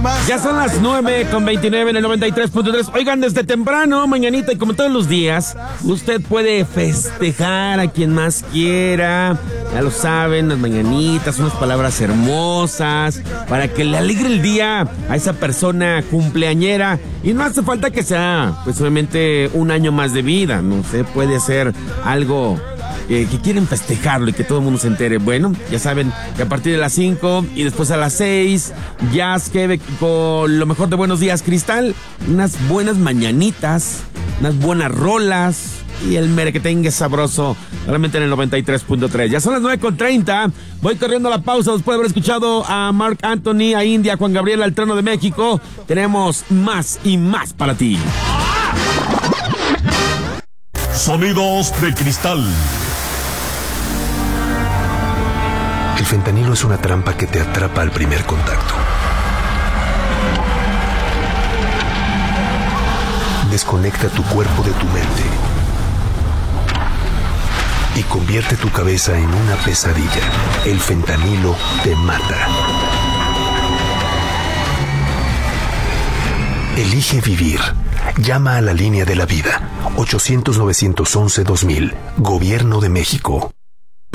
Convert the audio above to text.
Ya son las 9:29 en el 93.3. Oigan, desde temprano, mañanita, y como todos los días, usted puede festejar a quien más quiera. Ya lo saben, las mañanitas, unas palabras hermosas para que le alegre el día a esa persona cumpleañera. Y no hace falta que sea, pues obviamente, un año más de vida. No sé, puede ser algo que quieren festejarlo y que todo el mundo se entere. Bueno, ya saben que a partir de las 5 y después a las 6, Jazz Quebec con lo mejor de Buenos Días Cristal, unas buenas mañanitas, unas buenas rolas y el merequetengue sabroso, realmente en el 93.3. Ya son las 9:30, voy corriendo a la pausa después de haber escuchado a Marc Anthony, a India, a Juan Gabriel, al Trono de México. Tenemos más y más para ti. Sonidos de cristal. El fentanilo es una trampa que te atrapa al primer contacto. Desconecta tu cuerpo de tu mente y convierte tu cabeza en una pesadilla. El fentanilo te mata. Elige vivir. Llama a la línea de la vida. 800-911-2000. Gobierno de México.